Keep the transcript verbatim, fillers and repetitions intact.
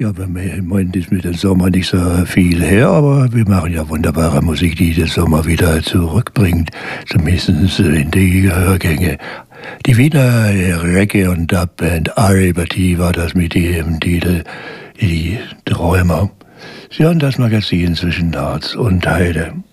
Ja, im Moment ist mit dem Sommer nicht so viel her, aber wir machen ja wunderbare Musik, die den Sommer wieder zurückbringt, zumindest in die Gehörgänge. Die Wiener Reggae- und Dub-Band Aribati war das mit ihrem Titel Die Träumer. Sie hören das Magazin zwischen Harz und Heide.